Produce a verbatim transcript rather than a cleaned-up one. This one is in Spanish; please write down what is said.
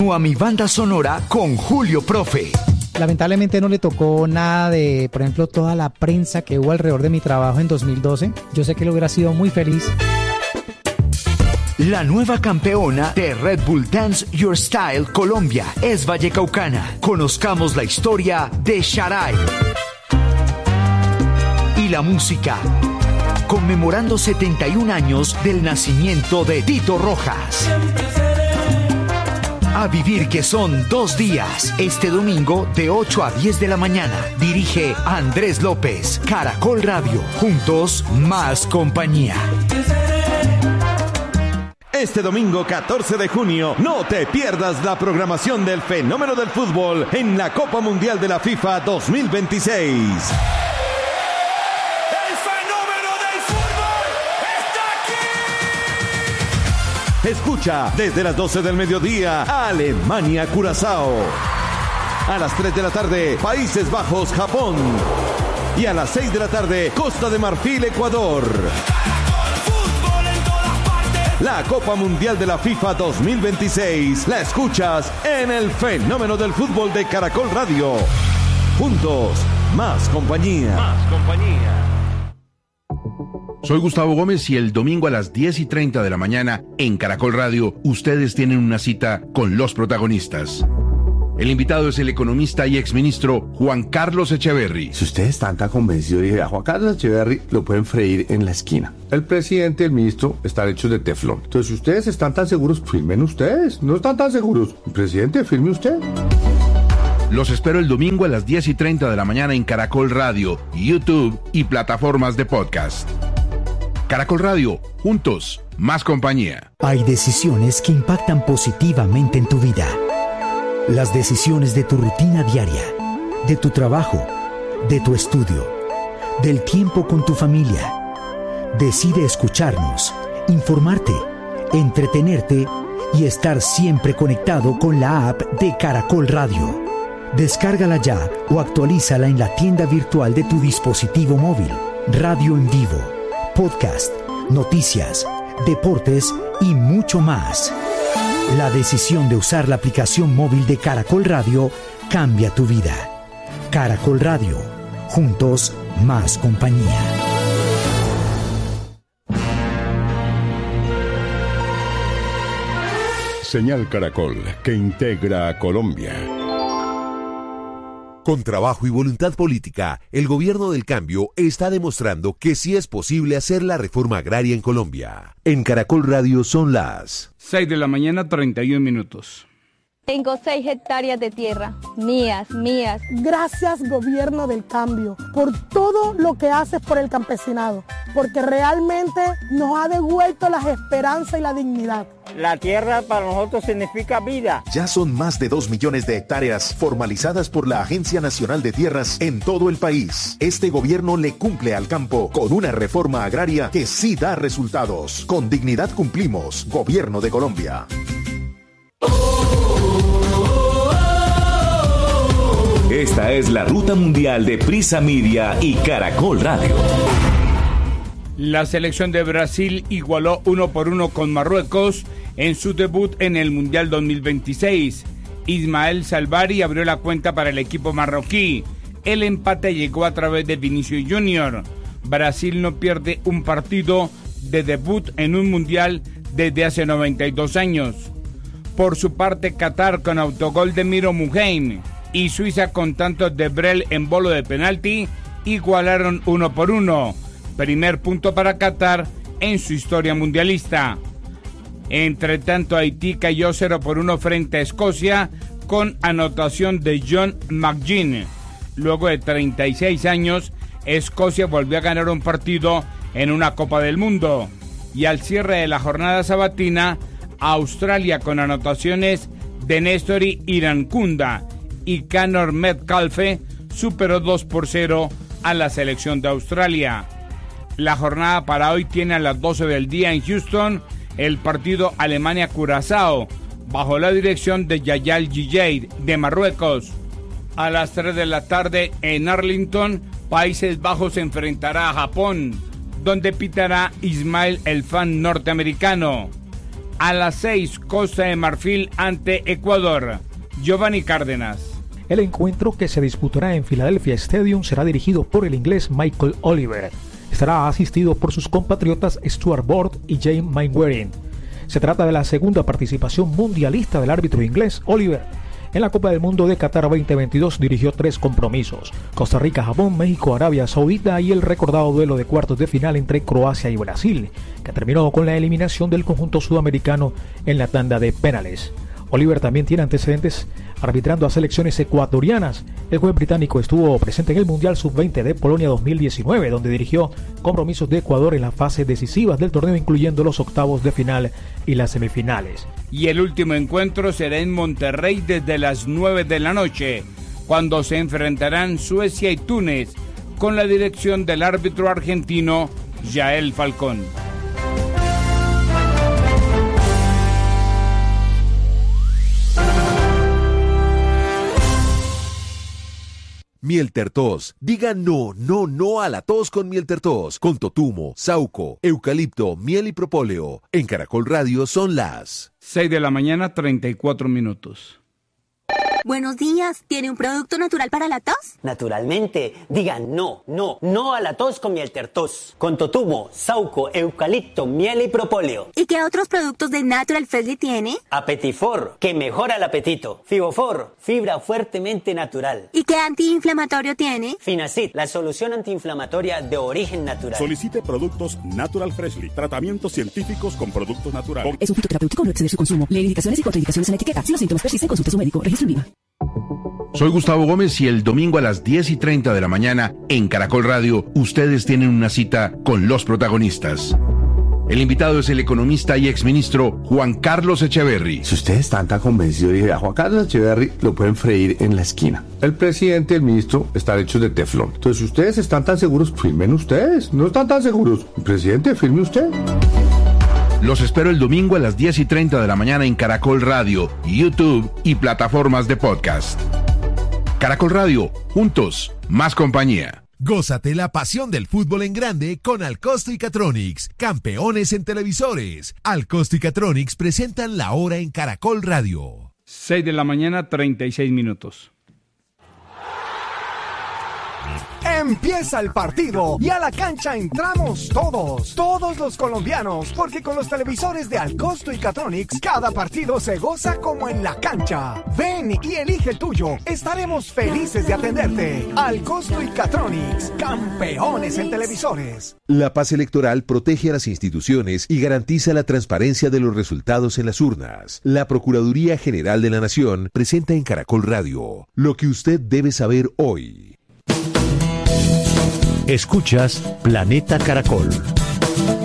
A mi banda sonora con Julio Profe. Lamentablemente no le tocó nada de, por ejemplo, toda la prensa que hubo alrededor de mi trabajo en dos mil doce. Yo sé que él hubiera sido muy feliz. La nueva campeona de Red Bull Dance Your Style Colombia es vallecaucana. Conozcamos la historia de Sharai. Y la música, conmemorando setenta y un años del nacimiento de Tito Rojas. A vivir, que son dos días. Este domingo de ocho a diez de la mañana. Dirige Andrés López. Caracol Radio. Juntos, más compañía. Este domingo catorce de junio, no te pierdas la programación del fenómeno del fútbol en la Copa Mundial de la FIFA dos mil veintiséis. Escucha desde las doce del mediodía Alemania-Curazao. A las tres de la tarde, Países Bajos-Japón. Y a las seis de la tarde, Costa de Marfil-Ecuador. La Copa Mundial de la FIFA dos mil veintiséis la escuchas en el fenómeno del fútbol de Caracol Radio. Juntos, más compañía. Más compañía. Soy Gustavo Gómez y el domingo a las diez y treinta de la mañana en Caracol Radio, ustedes tienen una cita con los protagonistas. El invitado es el economista y exministro Juan Carlos Echeverry. Si ustedes están tan convencidos, dije, a Juan Carlos Echeverry lo pueden freír en la esquina. El presidente y el ministro están hechos de teflón. Entonces, si ustedes están tan seguros, firmen ustedes. No están tan seguros. El presidente, firme usted. Los espero el domingo a las diez y treinta de la mañana en Caracol Radio, YouTube y plataformas de podcast. Caracol Radio, juntos, más compañía. Hay decisiones que impactan positivamente en tu vida. Las decisiones de tu rutina diaria, de tu trabajo, de tu estudio, del tiempo con tu familia. Decide escucharnos, informarte, entretenerte y estar siempre conectado con la app de Caracol Radio. Descárgala ya o actualízala en la tienda virtual de tu dispositivo móvil. Radio en vivo, podcast, noticias, deportes y mucho más. La decisión de usar la aplicación móvil de Caracol Radio cambia tu vida. Caracol Radio. Juntos, más compañía. Señal Caracol, que integra a Colombia. Con trabajo y voluntad política, el gobierno del cambio está demostrando que sí es posible hacer la reforma agraria en Colombia. En Caracol Radio son las seis de la mañana, treinta y un minutos. Tengo seis hectáreas de tierra, mías, mías. Gracias, gobierno del cambio, por todo lo que haces por el campesinado, porque realmente nos ha devuelto las esperanzas y la dignidad. La tierra para nosotros significa vida. Ya son más de dos millones de hectáreas formalizadas por la Agencia Nacional de Tierras en todo el país. Este gobierno le cumple al campo con una reforma agraria que sí da resultados. Con dignidad cumplimos. Gobierno de Colombia. Esta es la ruta mundial de Prisa Media y Caracol Radio. La selección de Brasil igualó uno por uno con Marruecos en su debut en el Mundial dos mil veintiséis. Ismael Salvari abrió la cuenta para el equipo marroquí. El empate llegó a través de Vinicius Junior. Brasil no pierde un partido de debut en un Mundial desde hace noventa y dos años. Por su parte, Qatar con autogol de Miro Muheim y Suiza con tantos de Brel en bolo de penalti igualaron uno por uno. Primer punto para Qatar en su historia mundialista. Entre tanto, Haití cayó cero por uno frente a Escocia con anotación de John McGinn. Luego de treinta y seis años, Escocia volvió a ganar un partido en una Copa del Mundo. Y al cierre de la jornada sabatina, Australia con anotaciones de Nestori Irankunda y Conor Metcalfe superó dos por cero a la selección de Australia. La jornada para hoy tiene a las doce del día en Houston el partido Alemania-Curazao bajo la dirección de Yayal Gijay de Marruecos. A las tres de la tarde en Arlington, Países Bajos se enfrentará a Japón, donde pitará Ismail el fan norteamericano. A las seis, Costa de Marfil ante Ecuador. Giovanni Cárdenas. El encuentro, que se disputará en Philadelphia Stadium, será dirigido por el inglés Michael Oliver. Estará asistido por sus compatriotas Stuart Broad y James Mainwaring. Se trata de la segunda participación mundialista del árbitro inglés Oliver. En la Copa del Mundo de Qatar veinte veintidós dirigió tres compromisos: Costa Rica, Japón, México, Arabia Saudita y el recordado duelo de cuartos de final entre Croacia y Brasil, que terminó con la eliminación del conjunto sudamericano en la tanda de penales. Oliver también tiene antecedentes arbitrando a selecciones ecuatorianas. El juez británico estuvo presente en el Mundial sub veinte de Polonia dos mil diecinueve, donde dirigió compromisos de Ecuador en las fases decisivas del torneo, incluyendo los octavos de final y las semifinales. Y el último encuentro será en Monterrey desde las nueve de la noche, cuando se enfrentarán Suecia y Túnez, con la dirección del árbitro argentino Yael Falcón. Mieltertos. Diga no, no, no a la tos con Mieltertos. Con totumo, sauco, eucalipto, miel y propóleo. En Caracol Radio son las seis de la mañana, treinta y cuatro minutos. Buenos días, ¿tiene un producto natural para la tos? Naturalmente, diga no, no, no a la tos con Mieltertos. Con totumo, sauco, eucalipto, miel y propóleo. ¿Y qué otros productos de Natural Freshly tiene? Apetifor, que mejora el apetito. Fibofor, fibra fuertemente natural. ¿Y qué antiinflamatorio tiene? Finacid, la solución antiinflamatoria de origen natural. Solicite productos Natural Freshly, tratamientos científicos con productos naturales. Es un fitoterapéutico, no exceder su consumo. Lee indicaciones y contraindicaciones en la etiqueta. Si los síntomas persisten, consulte a su médico. Registro en Viva. Soy Gustavo Gómez y el domingo a las diez y treinta de la mañana en Caracol Radio ustedes tienen una cita con los protagonistas. El invitado es el economista y exministro Juan Carlos Echeverry. Si ustedes están tan convencidos, dije, a Juan Carlos Echeverry lo pueden freír en la esquina. El presidente y el ministro están hechos de teflón. Entonces, si ustedes están tan seguros, firmen ustedes. No están tan seguros. El presidente, firme usted. Los espero el domingo a las diez y treinta de la mañana en Caracol Radio, YouTube y plataformas de podcast. Caracol Radio, juntos, más compañía. Gózate la pasión del fútbol en grande con Alcosto y Catronics, campeones en televisores. Alcosto y Catronics presentan La Hora en Caracol Radio. seis de la mañana, treinta y seis minutos. Empieza el partido y a la cancha entramos todos, todos los colombianos, porque con los televisores de Alcosto y Catronics, cada partido se goza como en la cancha. Ven y elige el tuyo, estaremos felices de atenderte. Alcosto y Catronics, campeones en televisores. La paz electoral protege a las instituciones y garantiza la transparencia de los resultados en las urnas. La Procuraduría General de la Nación presenta en Caracol Radio lo que usted debe saber hoy. Escuchas Planeta Caracol.